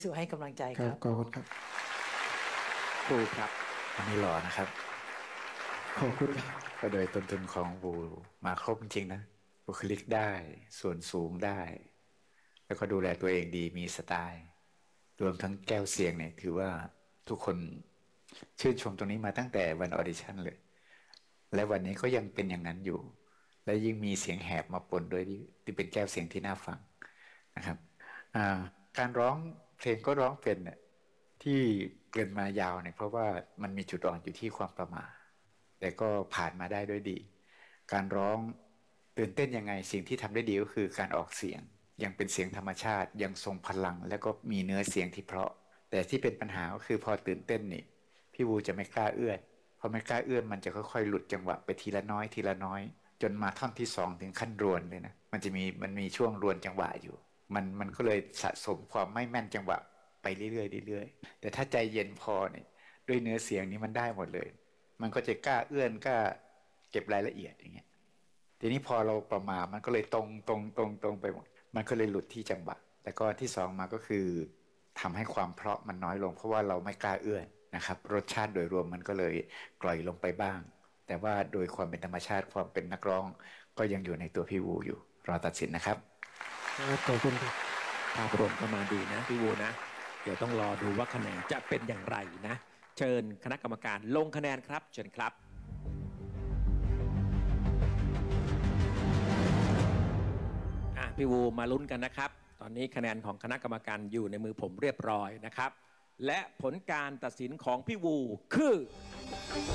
สู้ให้กำลังใจคครัรับบ ขอบคุณครับครูครับวันนี้หล่อนะครับขอบคุณครับก็โดยต้นทุนของบูมาครบจริงๆนะบุคลิกได้ส่วนสูงได้ แล้วก็ดูแลตัวเองดีมีสไตล์รวมทั้งแก้วเสียงเนี่ยถือว่าทุกคนชื่นชมตรงนี้มาตั้งแต่วันออดิชั่นเลยและวันนี้ก็ยังเป็นอย่างนั้นอยู่ และยิ่งมีเสียงแหบมาปนด้วยที่เป็นแก้วเสียงที่น่าฟังนะครับการร้องเพลงก็ร้องเป็นเนี่ยที่เกินมายาวเนี่ยเพราะว่ามันมีจุดอ่อนอยู่ที่ความประมาทแต่ก็ผ่านมาได้ด้วยดีการร้องตื่นเต้นยังไงสิ่งที่ทำได้ดีก็คือการออกเสียงยังเป็นเสียงธรรมชาติยังทรงพลังแล้วก็มีเนื้อเสียงที่เพราะแต่ที่เป็นปัญหาก็คือพอตื่นเต้นนี่พี่วูจะไม่กล้าเอื้อนพอไม่กล้าเอื้อนมันจะค่อยๆหลุดจังหวะไปทีละน้อยทีละน้อยจนมาท่อนที่สองถึงขั้นรวนเลยนะมันมีช่วงรวนจังหวะอยู่มันก็เลยสะสมความไม่แม่นจังหวะไปเรื่อยๆเรื่อยๆแต่ถ้าใจเย็นพอเนี่ยด้วยเนื้อเสียงนี้มันได้หมดเลยมันก็จะกล้าเอื้อนกล้าเก็บรายละเอียดอย่างเงี้ยทีนี้พอเราประมาทมันก็เลยตรงไปหมดมันก็เลยหลุดที่จังหวะแล้วก็ที่สองมาก็คือทำให้ความเพราะมันน้อยลงเพราะว่าเราไม่กล้าเอื้อนนะครับรสชาติโดยรวมมันก็เลยกล่อยลงไปบ้างแต่ว่าโดยความเป็นธรรมชาติความเป็นนักร้องก็ยังอยู่ในตัวพี่วูอยู่รอตัดสินนะครับขอบคุณครับภาพรวมประมาณดีนะพี่วูนะเดี๋ยวต้องรอดูว่าคะแนนจะเป็นอย่างไรนะเชิญคณะกรรมการลงคะแนนครับเชิญครับพี่วูมาลุ้นกันนะครับตอนนี้คะแนนของคณะกรรมการอยู่ในมือผมเรียบร้อยนะครับและผลการตัดสินของพี่วูคือ